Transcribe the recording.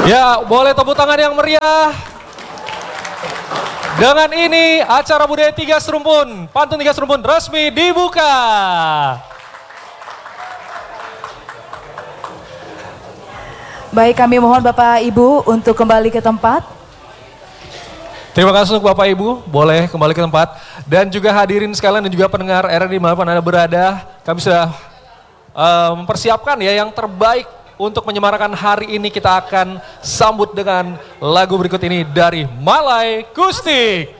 Ya, boleh tepuk tangan yang meriah. Dengan ini acara budaya 3 Serumpun, Pantun 3 Serumpun resmi dibuka. Baik, kami mohon Bapak Ibu untuk kembali ke tempat. Terima kasih untuk Bapak Ibu, boleh kembali ke tempat. Dan juga hadirin sekalian dan juga pendengar RRI dimanapun Anda berada, kami sudah mempersiapkan ya yang terbaik untuk menyemarakan hari ini. Kita akan sambut dengan lagu berikut ini dari Malai Kustik.